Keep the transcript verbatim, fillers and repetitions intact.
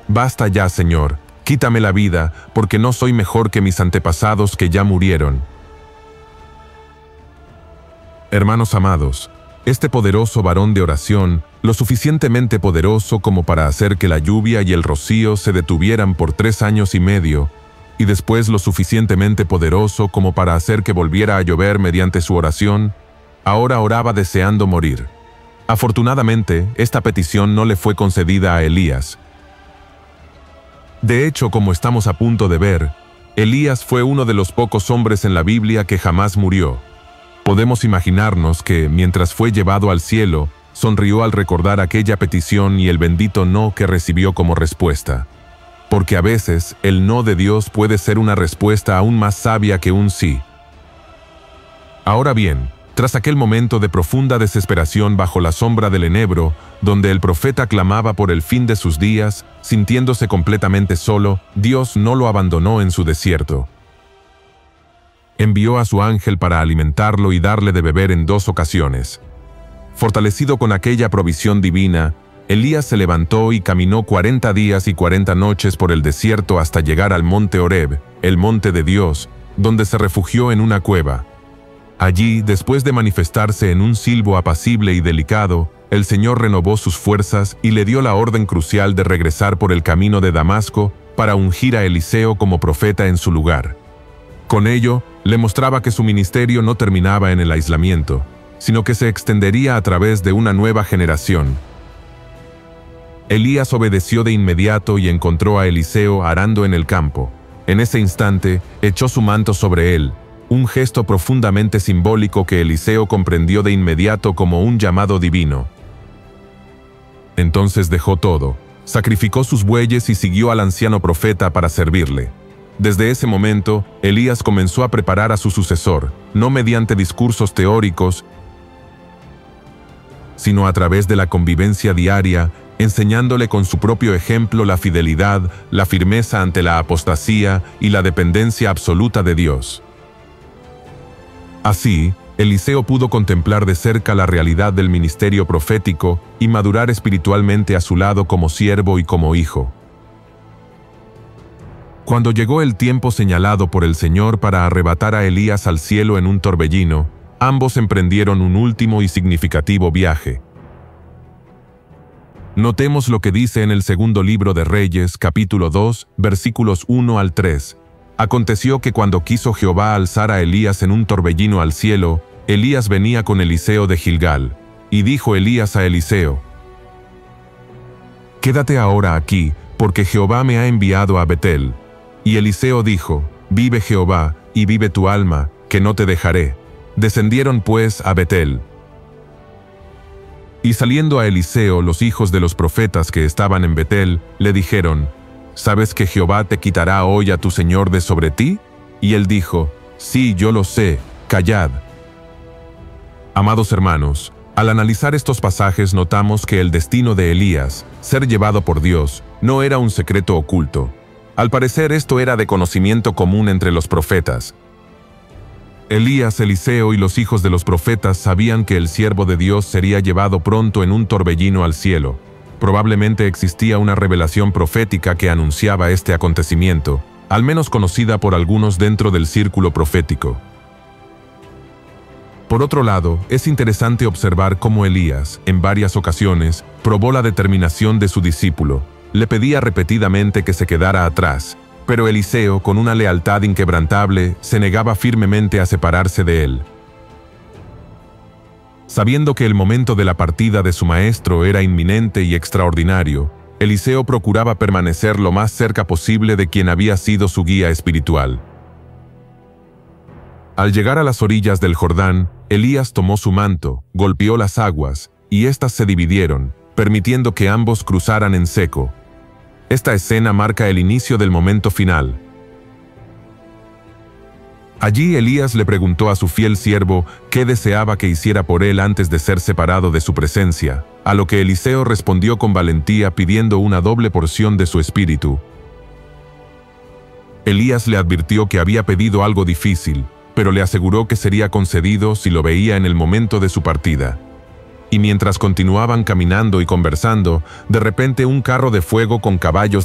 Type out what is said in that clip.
«Basta ya, Señor, quítame la vida, porque no soy mejor que mis antepasados que ya murieron». Hermanos amados, este poderoso varón de oración, lo suficientemente poderoso como para hacer que la lluvia y el rocío se detuvieran por tres años y medio, y después lo suficientemente poderoso como para hacer que volviera a llover mediante su oración, ahora oraba deseando morir. Afortunadamente, esta petición no le fue concedida a Elías. De hecho, como estamos a punto de ver, Elías fue uno de los pocos hombres en la Biblia que jamás murió. Podemos imaginarnos que, mientras fue llevado al cielo, sonrió al recordar aquella petición y el bendito no que recibió como respuesta. Porque a veces, el no de Dios puede ser una respuesta aún más sabia que un sí. Ahora bien, tras aquel momento de profunda desesperación bajo la sombra del enebro, donde el profeta clamaba por el fin de sus días, sintiéndose completamente solo, Dios no lo abandonó en su desierto. Envió a su ángel para alimentarlo y darle de beber en dos ocasiones. Fortalecido con aquella provisión divina, Elías se levantó y caminó cuarenta días y cuarenta noches por el desierto hasta llegar al monte Horeb, el monte de Dios, donde se refugió en una cueva. Allí, después de manifestarse en un silbo apacible y delicado, el Señor renovó sus fuerzas y le dio la orden crucial de regresar por el camino de Damasco para ungir a Eliseo como profeta en su lugar. Con ello, le mostraba que su ministerio no terminaba en el aislamiento, sino que se extendería a través de una nueva generación. Elías obedeció de inmediato y encontró a Eliseo arando en el campo. En ese instante, echó su manto sobre él, un gesto profundamente simbólico que Eliseo comprendió de inmediato como un llamado divino. Entonces dejó todo, sacrificó sus bueyes y siguió al anciano profeta para servirle. Desde ese momento, Elías comenzó a preparar a su sucesor, no mediante discursos teóricos, sino a través de la convivencia diaria, enseñándole con su propio ejemplo la fidelidad, la firmeza ante la apostasía y la dependencia absoluta de Dios. Así, Eliseo pudo contemplar de cerca la realidad del ministerio profético y madurar espiritualmente a su lado como siervo y como hijo. Cuando llegó el tiempo señalado por el Señor para arrebatar a Elías al cielo en un torbellino, ambos emprendieron un último y significativo viaje. Notemos lo que dice en el segundo libro de Reyes, capítulo dos, versículos uno al tres. Aconteció que cuando quiso Jehová alzar a Elías en un torbellino al cielo, Elías venía con Eliseo de Gilgal. Y dijo Elías a Eliseo: «Quédate ahora aquí, porque Jehová me ha enviado a Betel». Y Eliseo dijo: «Vive Jehová, y vive tu alma, que no te dejaré». Descendieron pues a Betel. Y saliendo a Eliseo los hijos de los profetas que estaban en Betel, le dijeron: «¿Sabes que Jehová te quitará hoy a tu señor de sobre ti?» Y él dijo: «Sí, yo lo sé, callad». Amados hermanos, al analizar estos pasajes notamos que el destino de Elías, ser llevado por Dios, no era un secreto oculto. Al parecer esto era de conocimiento común entre los profetas. Elías, Eliseo y los hijos de los profetas sabían que el siervo de Dios sería llevado pronto en un torbellino al cielo. Probablemente existía una revelación profética que anunciaba este acontecimiento, al menos conocida por algunos dentro del círculo profético. Por otro lado, es interesante observar cómo Elías, en varias ocasiones, probó la determinación de su discípulo. Le pedía repetidamente que se quedara atrás, pero Eliseo, con una lealtad inquebrantable, se negaba firmemente a separarse de él. Sabiendo que el momento de la partida de su maestro era inminente y extraordinario, Eliseo procuraba permanecer lo más cerca posible de quien había sido su guía espiritual. Al llegar a las orillas del Jordán, Elías tomó su manto, golpeó las aguas, y éstas se dividieron, permitiendo que ambos cruzaran en seco. Esta escena marca el inicio del momento final. Allí Elías le preguntó a su fiel siervo qué deseaba que hiciera por él antes de ser separado de su presencia, a lo que Eliseo respondió con valentía pidiendo una doble porción de su espíritu. Elías le advirtió que había pedido algo difícil, pero le aseguró que sería concedido si lo veía en el momento de su partida. Y mientras continuaban caminando y conversando, de repente un carro de fuego con caballos